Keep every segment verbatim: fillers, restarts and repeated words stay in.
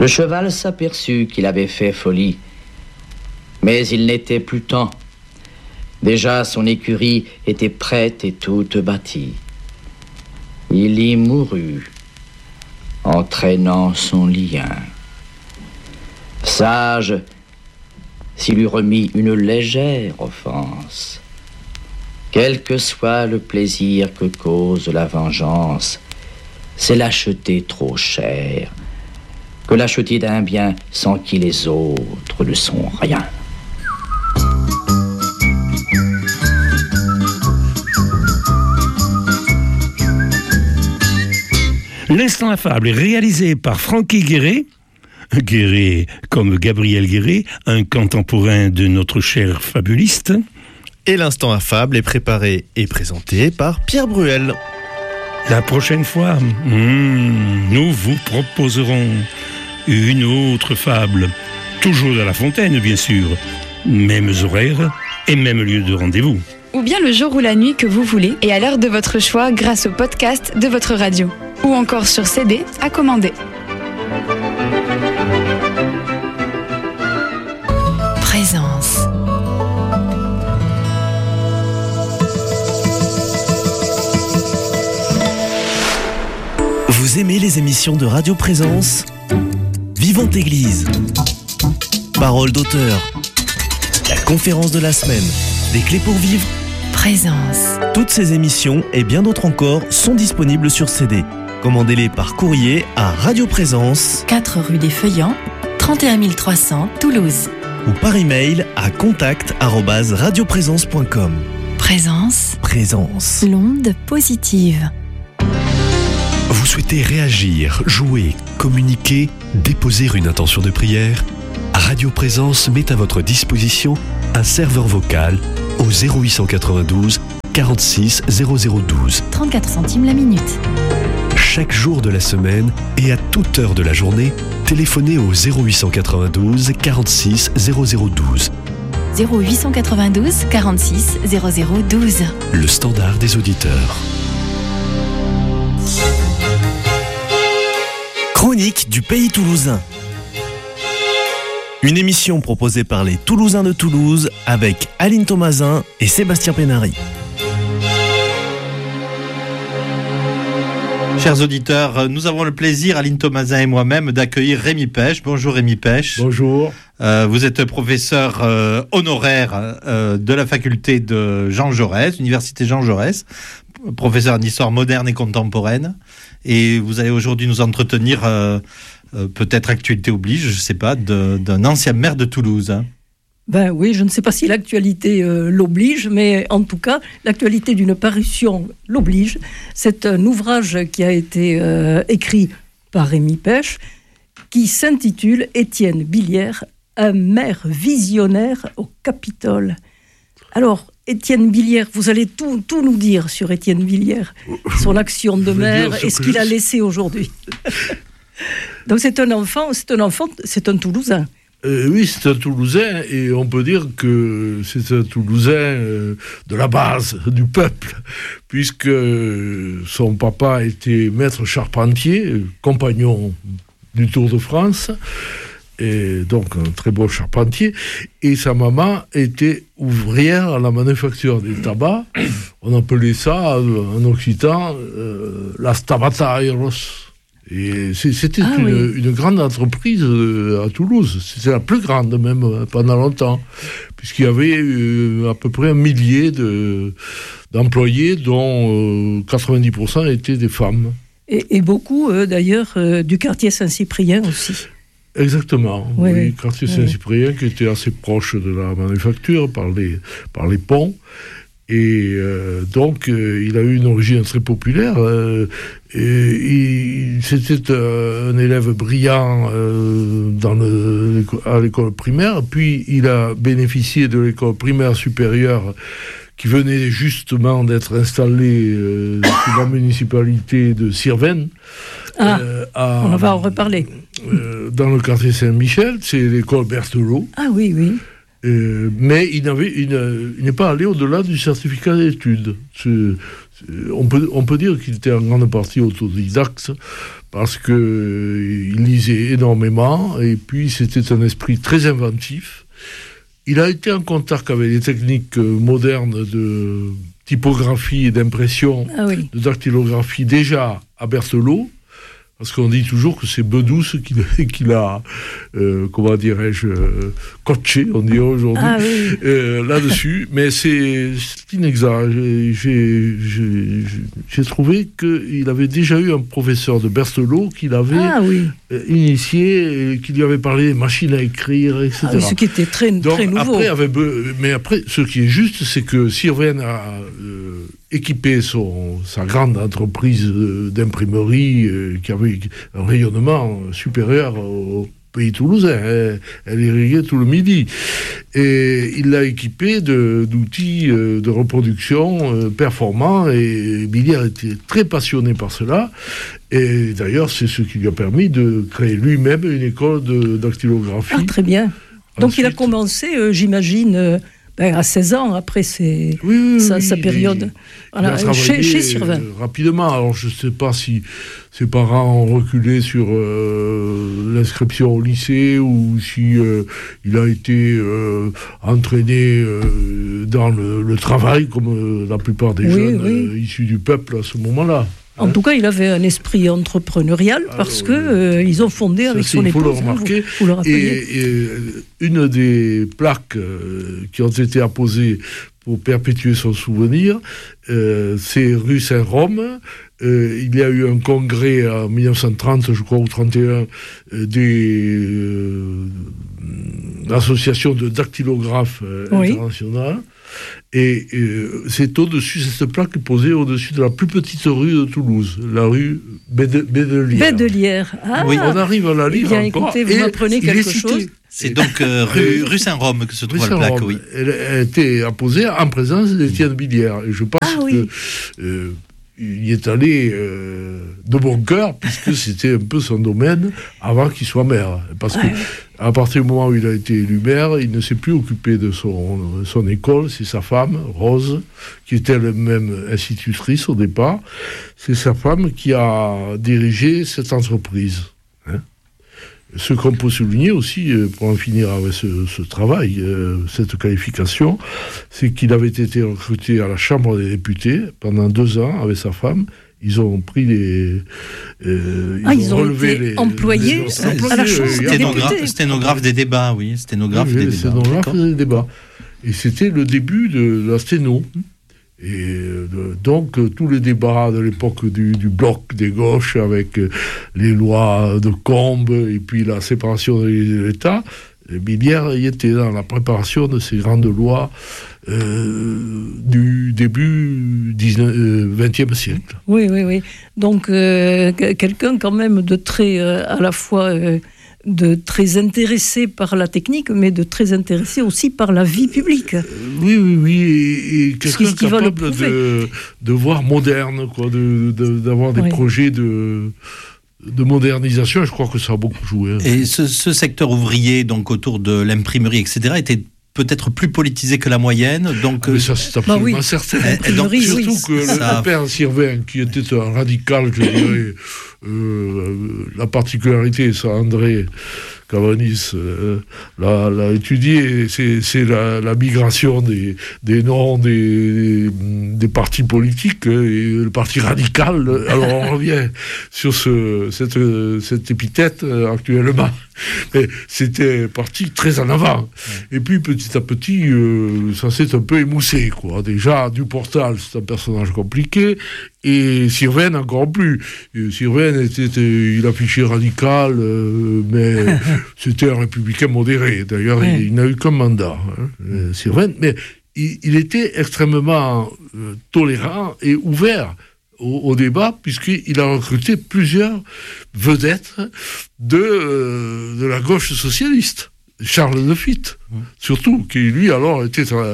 Le cheval s'aperçut qu'il avait fait folie, mais il n'était plus temps. Déjà son écurie était prête et toute bâtie. Il y mourut, entraînant son lien. Sage, s'il eût remis une légère offense, quel que soit le plaisir que cause la vengeance, c'est l'acheter trop cher que l'acheter d'un bien sans qui les autres ne sont rien. L'instant affable est réalisé par Francky Guéret, Guéret comme Gabriel Guéret, un contemporain de notre cher fabuliste. Et l'instant affable est préparé et présenté par Pierre Bruel. La prochaine fois, mmh, nous vous proposerons une autre fable, toujours de La Fontaine bien sûr, mêmes horaires et même lieu de rendez-vous. Ou bien le jour ou la nuit que vous voulez et à l'heure de votre choix grâce au podcast de votre radio. Ou encore sur C D à commander. Présence. Vous aimez les émissions de Radio Présence ? Vivante Église. Parole d'auteur. La conférence de la semaine. Des clés pour vivre. Présence. Toutes ces émissions et bien d'autres encore sont disponibles sur C D. Commandez-les par courrier à Radio Présence, quatre rue des Feuillants, trente et un mille trois cents, Toulouse. Ou par email à contact arobase radioprésence point com. Présence. Présence. L'onde positive. Vous souhaitez réagir, jouer, communiquer, déposer une intention de prière ? Radio Présence met à votre disposition un serveur vocal au zéro huit cent quatre-vingt-douze quarante-six zéro zéro douze. trente-quatre centimes la minute. Chaque jour de la semaine et à toute heure de la journée, téléphonez au zéro huit cent quatre-vingt-douze quarante-six zéro zéro douze. zéro huit cent quatre-vingt-douze quarante-six zéro zéro douze. Le standard des auditeurs. Chronique du pays toulousain. Une émission proposée par les Toulousains de Toulouse avec Aline Thomasin et Sébastien Pénary. Chers auditeurs, nous avons le plaisir, Aline Thomasin et moi-même, d'accueillir Rémi Pêche. Bonjour Rémi Pêche. Bonjour. Euh, vous êtes professeur euh, honoraire euh, de la faculté de Jean Jaurès, Université Jean Jaurès, professeur en histoire moderne et contemporaine. Et vous allez aujourd'hui nous entretenir, euh, euh, peut-être actualité oblige, je ne sais pas, de, d'un ancien maire de Toulouse. Hein. Ben oui, je ne sais pas si l'actualité euh, l'oblige, mais en tout cas, l'actualité d'une parution l'oblige. C'est un ouvrage qui a été euh, écrit par Rémi Pêche, qui s'intitule « Étienne Billière, un maire visionnaire au Capitole ». Alors, Étienne Billière, vous allez tout, tout nous dire sur Étienne Billière, son action de maire et ce qu'il a laissé aujourd'hui. Donc c'est un enfant, c'est un enfant, c'est un Toulousain. Euh, oui, c'est un Toulousain, et on peut dire que c'est un Toulousain euh, de la base, du peuple, puisque son papa était maître charpentier, compagnon du Tour de France, et donc un très beau charpentier, et sa maman était ouvrière à la manufacture des tabacs. On appelait ça, en occitan, euh, las tabatairos. Et c'était ah, une, oui. une grande entreprise à Toulouse. C'était la plus grande même pendant longtemps, puisqu'il y avait euh, à peu près un millier de, d'employés, dont euh, quatre-vingt-dix pour cent étaient des femmes. Et, et beaucoup, euh, d'ailleurs, euh, du quartier Saint-Cyprien aussi. Exactement, oui, oui, oui. quartier Saint-Cyprien, oui. Qui était assez proche de la manufacture par les, par les ponts. Et euh, donc, euh, il a eu une origine très populaire. Euh, et il, c'était euh, un élève brillant euh, dans le, à l'école primaire. Puis, il a bénéficié de l'école primaire supérieure qui venait justement d'être installée euh, dans la municipalité de Sirven. Ah, euh, à, on va en reparler. Euh, dans le quartier Saint-Michel, c'est l'école Berthelot. Ah oui, oui. Euh, mais il, n'avait, il, il n'est pas allé au-delà du certificat d'études. C'est, on peut, on peut dire qu'il était en grande partie autodidacte parce qu'il euh, lisait énormément et puis c'était un esprit très inventif. Il a été en contact avec les techniques euh, modernes de typographie et d'impression, ah oui. de dactylographie déjà à Berthelot. Parce qu'on dit toujours que c'est Bedouce qui, qui l'a, euh, comment dirais-je, euh, coaché, on dirait aujourd'hui, ah, oui. euh, là-dessus. Mais c'est, c'est inexact. J'ai, j'ai, j'ai, j'ai trouvé qu'il avait déjà eu un professeur de Berthelot qui l'avait ah, oui. euh, initié, et qui lui avait parlé des machines à écrire, et cetera. Ah, oui, ce qui était très, Donc, très nouveau. Après, avait, mais après, ce qui est juste, c'est que Sirven a... Euh, équipé son, sa grande entreprise d'imprimerie euh, qui avait un rayonnement supérieur au pays toulousain. Elle, elle irriguait tout le Midi. Et il l'a équipé de, d'outils euh, de reproduction euh, performants et Billière était très passionné par cela. Et d'ailleurs, c'est ce qui lui a permis de créer lui-même une école de dactylographie. Ah, très bien. Donc Ensuite, il a commencé, euh, j'imagine... Euh, Ben, à seize ans, après ses, oui, oui, sa, oui, sa période, il, voilà, il chez, chez Sirven. Euh, rapidement, alors je ne sais pas si ses parents ont reculé sur euh, l'inscription au lycée ou si euh, il a été euh, entraîné euh, dans le, le travail, comme euh, la plupart des oui, jeunes oui. euh, issus du peuple à ce moment-là. En tout cas, il avait un esprit entrepreneurial parce que euh, ils ont fondé avec ça, son il faut épouse. le remarquer. Vous, vous le rappelez. Et, et une des plaques euh, qui ont été apposées pour perpétuer son souvenir, euh, c'est rue Saint-Rome. Euh, il y a eu un congrès en dix-neuf cent trente, je crois, ou trente et un, euh, des euh, associations de dactylographes euh, oui. internationales. Et euh, c'est au-dessus, cette plaque posée au-dessus de la plus petite rue de Toulouse, la rue Bédelière. Bédelière. Ah, oui, on arrive à la lire bien, encore. Écoutez, vous m'apprenez quelque cité, chose. C'est donc euh, rue, rue Saint-Rome que se trouve la plaque, oui. Elle a été apposée en présence d'Étienne Billière. Et je pense ah, oui. que... Euh, il y est allé euh, de bon cœur, puisque c'était un peu son domaine avant qu'il soit maire. Parce que, à partir du moment où il a été élu maire, il ne s'est plus occupé de son, son école. C'est sa femme, Rose, qui était elle-même institutrice au départ. C'est sa femme qui a dirigé cette entreprise. Hein. Ce qu'on peut souligner aussi, pour en finir avec ce, ce travail, euh, cette qualification, c'est qu'il avait été recruté à la Chambre des députés pendant deux ans avec sa femme. Ils ont pris les... Euh, ils, ah, ont ils ont relevé été les, employés, les, employés à la Chambre des députés. Sténographe des débats, oui. Sténographe oui, des oui, débats. Sténographe des débats. Et c'était le début de la sténo. Et euh, donc, euh, tous les débats de l'époque du, du bloc des gauches avec euh, les lois de Combes et puis la séparation de l'État, Billière y était dans la préparation de ces grandes lois euh, du début du vingtième siècle. Oui, oui, oui. Donc, euh, quelqu'un quand même de très, euh, à la fois... Euh, de très intéressé par la technique, mais de très intéressé aussi par la vie publique. Euh, oui, oui, oui, et, et quelqu'un qui capable de, de voir moderne, quoi, de, de, d'avoir des oui. projets de, de modernisation, et je crois que ça a beaucoup joué. Hein. Et ce, ce secteur ouvrier, donc autour de l'imprimerie, et cetera, était peut-être plus politisé que la moyenne, donc... Ah, mais ça, c'est absolument bah oui. certain. Et donc, surtout oui, que ça... le père Sirven, qui était un radical, je dirais, euh, la particularité, ça, André Cavanis euh, l'a, l'a étudié, c'est, c'est la, la migration des, des noms des, des partis politiques, et le parti radical, alors on revient sur ce, cette, cette épithète euh, actuellement. Mais c'était parti très en avant. Et puis petit à petit, euh, ça s'est un peu émoussé, quoi. Déjà, Duportal, c'est un personnage compliqué, et Sirven encore plus. Et Sirven était, il affichait radical, euh, mais c'était un républicain modéré. D'ailleurs, oui. il, il n'a eu qu'un mandat, hein, Sirven, mais il, il était extrêmement euh, tolérant et ouvert Au, au débat, puisqu'il a recruté plusieurs vedettes de, euh, de la gauche socialiste. Charles de Fitte, mmh. surtout, qui lui alors était un,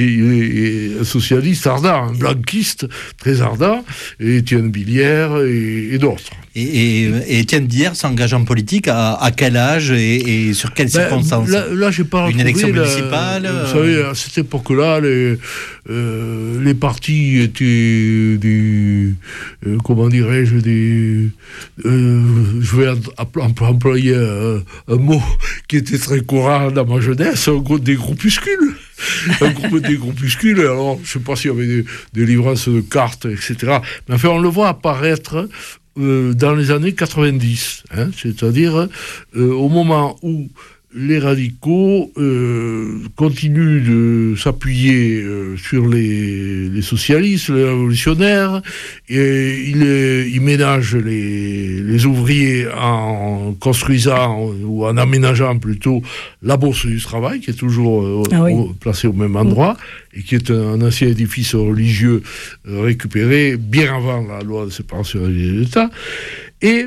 il, un socialiste ardent, un blanquiste très ardent, et Étienne Billière et, et d'autres. Et, et, et Étienne Billière s'engage en politique à, à quel âge et, et sur quelles ben, circonstances? Là, là j'ai pas Une élection municipale. Vous savez, à cette époque-là, les, euh, les partis étaient des, euh, comment dirais-je, des, euh, je vais employer un, un mot qui était très courant dans ma jeunesse, un groupe des groupuscules. Un groupe des groupuscules, alors je ne sais pas s'il y avait des, des livrances de cartes, et cetera. Mais enfin, on le voit apparaître euh, dans les années quatre-vingt-dix, hein, c'est-à-dire euh, au moment où les radicaux euh, continuent de s'appuyer euh, sur les, les socialistes, les révolutionnaires, et ils, ils ménagent les, les ouvriers en construisant ou en aménageant plutôt la Bourse du Travail, qui est toujours euh, ah oui. placée au même endroit, et qui est un, un ancien édifice religieux euh, récupéré bien avant la loi de séparation des États, et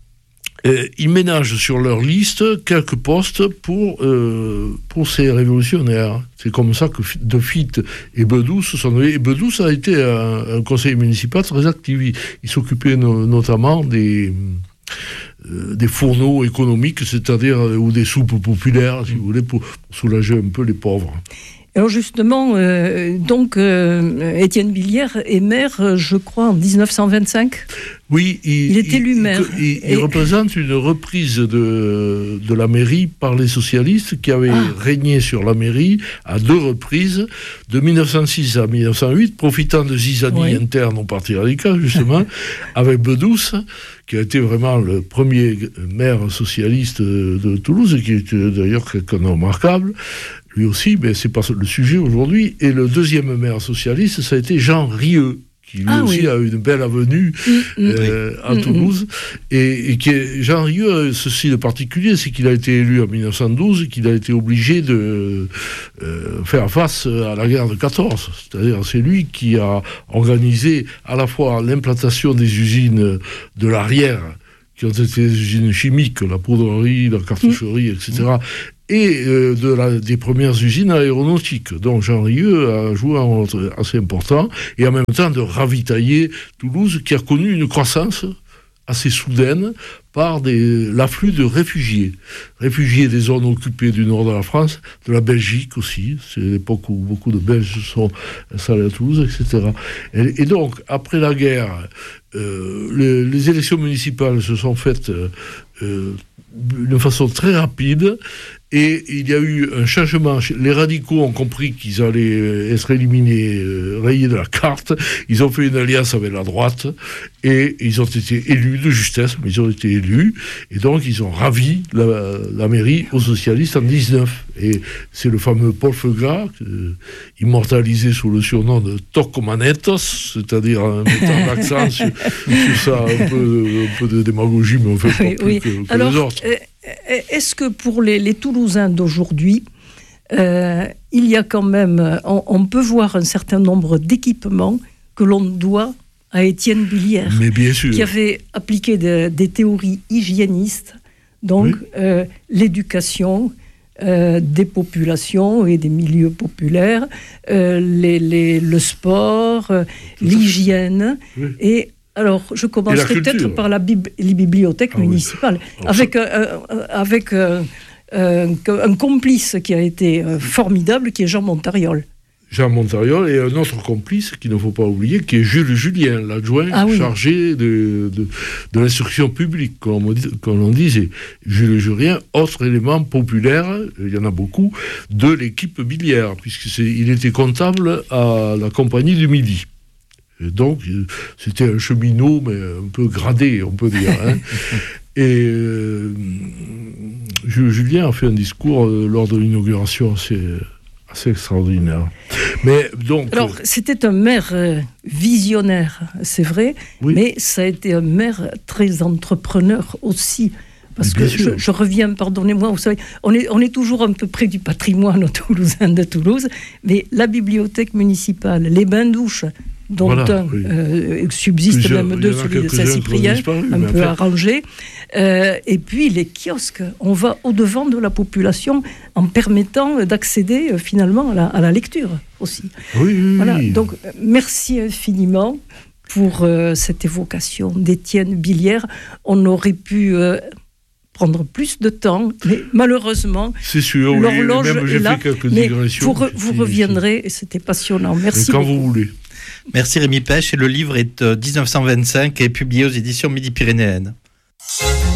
Euh, ils ménagent sur leur liste quelques postes pour, euh, pour ces révolutionnaires. C'est comme ça que De Fitte et Bedous se sont donnés. Et Bedous a été un, un conseiller municipal très actif. Il, il s'occupait no, notamment des, euh, des fourneaux économiques, c'est-à-dire, ou des soupes populaires, si vous voulez, pour, pour soulager un peu les pauvres. Alors justement, euh, donc euh, Étienne Billière est maire, je crois, en dix-neuf cent vingt-cinq. Oui, il, il est élu maire. Il, il, il représente une reprise de, de la mairie par les socialistes qui avaient ah. régné sur la mairie à deux reprises, de mille neuf cent six à mille neuf cent huit, profitant de zizanie oui. interne au Parti radical, justement, avec Bedous, qui a été vraiment le premier maire socialiste de Toulouse, et qui était d'ailleurs quelqu'un de remarquable. Lui aussi, mais c'est pas le sujet aujourd'hui. Et le deuxième maire socialiste, ça a été Jean Rieux, qui lui ah, aussi oui. a une belle avenue mmh, euh, mmh. à mmh, Toulouse. Mmh. Et, et qui est, Jean Rieux a ceci de particulier, c'est qu'il a été élu en mille neuf cent douze et qu'il a été obligé de euh, faire face à la guerre de quatorze. C'est-à-dire, c'est lui qui a organisé à la fois l'implantation des usines de l'arrière, qui ont été des usines chimiques, la poudrerie, la cartoucherie, mmh. et cetera, et euh, de la, des premières usines aéronautiques. Donc Jean Rieux a joué un rôle assez important, et en même temps de ravitailler Toulouse, qui a connu une croissance assez soudaine par des, l'afflux de réfugiés. Réfugiés des zones occupées du nord de la France, de la Belgique aussi. C'est l'époque où beaucoup de Belges sont installés à Toulouse, et cetera. Et, et donc, après la guerre, euh, les, les élections municipales se sont faites euh, d'une façon très rapide, et il y a eu un changement. Les radicaux ont compris qu'ils allaient être éliminés, euh, rayés de la carte. Ils ont fait une alliance avec la droite, et ils ont été élus de justesse, mais ils ont été élus, et donc ils ont ravi la, la mairie aux socialistes en dix-neuf. Et c'est le fameux Paul Feugras, euh, immortalisé sous le surnom de Tocomanetos, c'est-à-dire en mettant l'accent sur, sur ça, un peu, un peu de démagogie, mais on fait oui, pas oui. plus que, que Alors, les autres. Euh, est-ce que pour les, les Toulousains d'aujourd'hui, euh, il y a quand même, on, on peut voir un certain nombre d'équipements que l'on doit à Étienne Billière, mais bien sûr, qui avait appliqué de, des théories hygiénistes, donc oui. euh, l'éducation euh, des populations et des milieux populaires, euh, les, les, le sport, euh, l'hygiène, oui. et alors, je commencerai peut-être par la bib- les bibliothèques ah, municipales, oui. avec, euh, euh, avec euh, euh, un complice qui a été euh, formidable, qui est Jean Montariol. Jean Montariol, et un autre complice qu'il ne faut pas oublier, qui est Jules Julien, l'adjoint ah, oui. chargé de, de, de l'instruction publique, comme on, dit, comme on disait. Jules Julien, autre élément populaire, il y en a beaucoup, de l'équipe Billière, puisqu'il était comptable à la Compagnie du Midi. Et donc, c'était un cheminot, mais un peu gradé, on peut dire. Hein. Et euh, Julien a fait un discours euh, lors de l'inauguration assez, assez extraordinaire. Mais donc, alors, c'était un maire euh, visionnaire, c'est vrai, oui. mais ça a été un maire très entrepreneur aussi. Parce que je, je reviens, pardonnez-moi, vous savez, on est, on est toujours un peu près du patrimoine aux Toulousains de Toulouse, mais la bibliothèque municipale, les bains-douches, dont voilà, un oui. euh, subsiste Plusieurs, même deux, celui de Saint-Cyprien, un peu enfin... arrangé. Euh, et puis les kiosques, on va au-devant de la population en permettant d'accéder euh, finalement à la, à la lecture aussi. Oui, oui, voilà. oui. Donc merci infiniment pour euh, cette évocation d'Étienne Billière. On aurait pu euh, prendre plus de temps, mais malheureusement, c'est sûr, l'horloge oui, même j'ai est là. fait quelques mais digressions. vous, re, vous reviendrez et c'était passionnant. Merci quand beaucoup. vous voulez. Merci Rémi Pêche. Et le livre est de dix-neuf cent vingt-cinq et publié aux éditions Midi-Pyrénéennes.